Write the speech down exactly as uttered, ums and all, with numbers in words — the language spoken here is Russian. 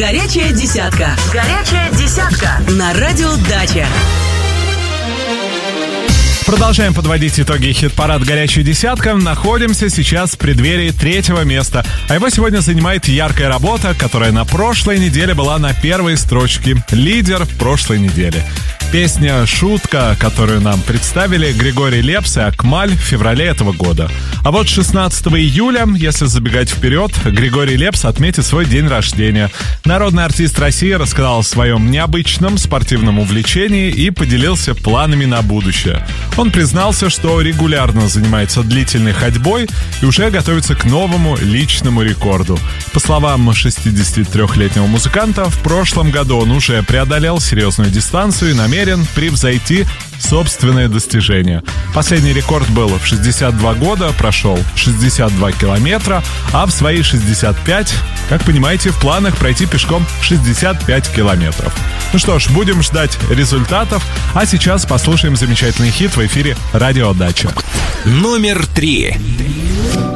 Горячая десятка. Горячая десятка. На радио Дача. Продолжаем подводить итоги хит-парада «Горячая десятка». Находимся сейчас в преддверии третьего места. А его сегодня занимает яркая работа, которая на прошлой неделе была на первой строчке. Лидер прошлой недели. Песня «Шутка», которую нам представили Григорий Лепс и Акмаль в феврале этого года. А вот шестнадцатого июля, если забегать вперед, Григорий Лепс отметит свой день рождения. Народный артист России рассказал о своем необычном спортивном увлечении и поделился планами на будущее. Он признался, что регулярно занимается длительной ходьбой и уже готовится к новому личному рекорду. По словам шестидесятитрёхлетнего музыканта, в прошлом году он уже преодолел серьезную дистанцию и намерен превзойти собственное достижение. Последний рекорд был в шестьдесят два года, прошел шестьдесят два километра, а в свои шестьдесят пять, как понимаете, в планах пройти пешком шестьдесят пять километров. Ну что ж, будем ждать результатов, а сейчас послушаем замечательный хит в эфире «Радио Дача». Номер три.